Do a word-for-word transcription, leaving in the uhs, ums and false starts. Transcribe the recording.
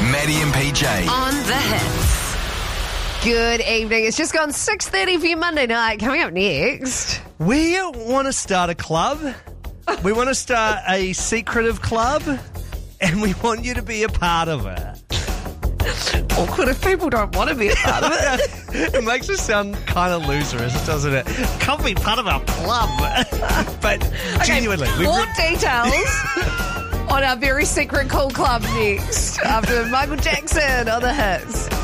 Maddie and P J. On the hits. Good evening. It's just gone six thirty for your Monday night. Coming up next. We want to start a club. We want to start a secretive club, and we want you to be a part of it. Awkward if people don't want to be a part of it. It makes us sound kind of loserous, doesn't it? Can't be part of our club. But genuinely, we More re- details on our very secret cool club next after Michael Jackson on the hits.